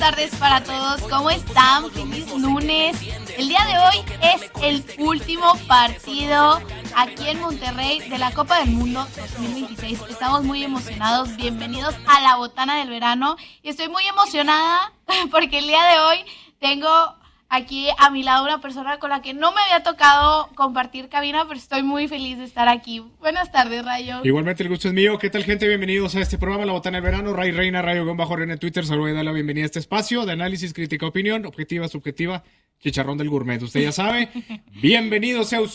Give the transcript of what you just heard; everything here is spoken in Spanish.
tardes para todos, ¿cómo están? Feliz lunes. El día de hoy es el último partido aquí en Monterrey de la Copa del Mundo 2026. Estamos muy emocionados, bienvenidos a la Botana del Verano. Y estoy muy emocionada porque el día de hoy tengo aquí a mi lado una persona con la que no me había tocado compartir cabina, pero estoy muy feliz de estar aquí. Buenas tardes, Rayo. Igualmente el gusto es mío. ¿Qué tal, gente? Bienvenidos a este programa, La Botana del Verano. Ray Reina, Rayo-Reina en Twitter. Saludos y dar la bienvenida a este espacio de análisis, crítica, opinión, objetiva, subjetiva, chicharrón del gourmet. Usted ya sabe. Bienvenido sea usted.